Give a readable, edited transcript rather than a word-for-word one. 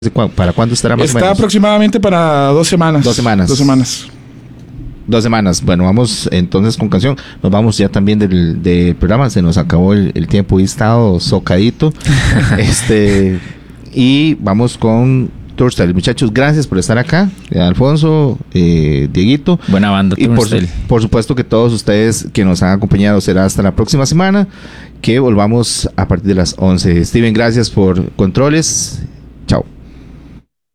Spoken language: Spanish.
¿Para cuándo estará más o Está menos? aproximadamente para 2 semanas. 2 semanas. 2 semanas. 2 semanas. Bueno, vamos entonces con canción. Nos vamos ya también del programa. Se nos acabó el tiempo y he estado socadito. Y vamos con Turnstile. Muchachos, gracias por estar acá. Alfonso, Dieguito. Buena banda, y Turnstile. por supuesto que todos ustedes que nos han acompañado, será hasta la próxima semana, que volvamos a partir de las 11. Steven, gracias por controles.